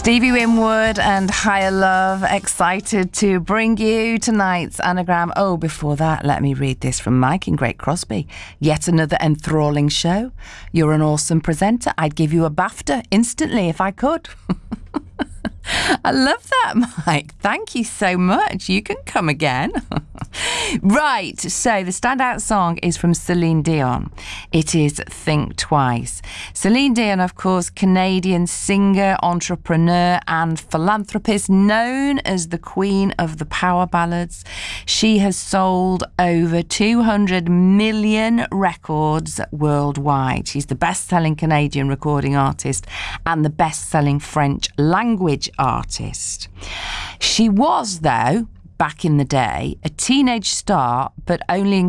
Stevie Winwood and Higher Love, excited to bring you tonight's anagram. Oh, before that, let me read this from Mike in Great Crosby. Yet another enthralling show. You're an awesome presenter. I'd give you a BAFTA instantly if I could. I love that, Mike. Thank you so much. You can come again. Right, so the standout song is from Celine Dion. It is Think Twice. Celine Dion, of course, Canadian singer, entrepreneur and philanthropist, known as the Queen of the Power Ballads. She has sold over 200 million records worldwide. She's the best-selling Canadian recording artist and the best-selling French language artist. She was, though, back in the day, a teenage star, but only in